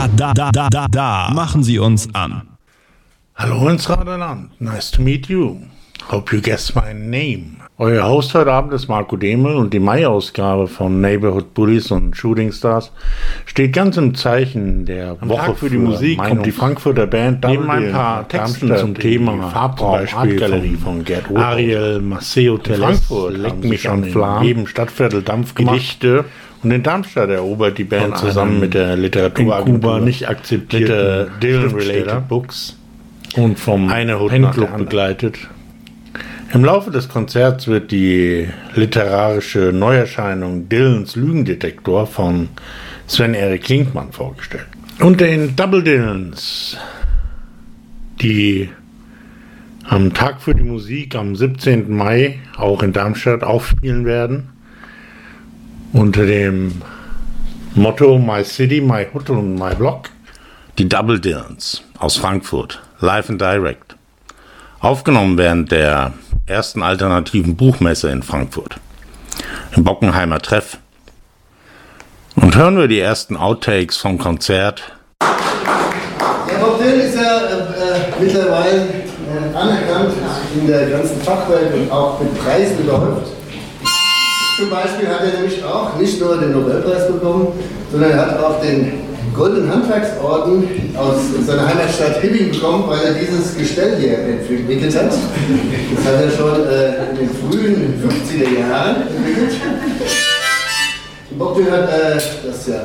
Da machen Sie uns an. Hallo ins Raderland. Nice to meet you. Hope you guess my name. Euer Host heute Abend ist Marco Demel und die Mai-Ausgabe von Neighborhood Bullies und Shooting Stars steht ganz im Zeichen der Woche für die Musik. Kommt die Frankfurter Band neben ein paar Texten zum Thema Farbraum Artgalerie von Gerd Ariel, Maceo Telles, Leck mich an Flam, jedem Stadtviertel Dampf Gedichte. Und in Darmstadt erobert die Band zusammen mit der Literatur nicht akzeptierte Dylan-related Books und vom Pen-Club begleitet. Im Laufe des Konzerts wird die literarische Neuerscheinung Dylans Lügendetektor von Sven-Erik Klinkmann vorgestellt. Und den Double Dylans, die am Tag für die Musik am 17. Mai auch in Darmstadt aufspielen werden, unter dem Motto My City, My Hood und My Block. Die Double Dylans aus Frankfurt, live and direct. Aufgenommen während der ersten alternativen Buchmesse in Frankfurt, im Bockenheimer Treff. Und hören wir die ersten Outtakes vom Konzert. Ja, Bob Dylan ist ja mittlerweile anerkannt in der ganzen Fachwelt und auch mit Preisen überhäuft. Zum Beispiel hat er nämlich auch nicht nur den Nobelpreis bekommen, sondern er hat auch den Goldenen Handwerksorden aus seiner Heimatstadt Hibbing bekommen, weil er dieses Gestell hier entwickelt hat. Das hat er schon in den frühen 50er Jahren entwickelt. Und Bob Dylan hat das ja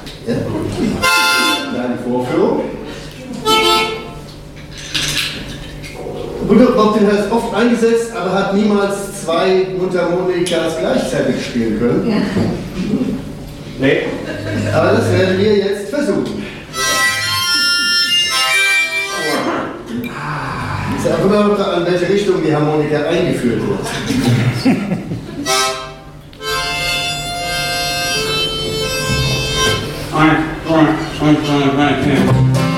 die Vorführung. Bob Dylan hat es oft eingesetzt, aber hat niemals zwei Mundharmonikas gleichzeitig spielen können. Ja. Nee. Aber das werden wir jetzt versuchen. Es ist auch immer noch an welche Richtung die Harmonika eingeführt wird. All right.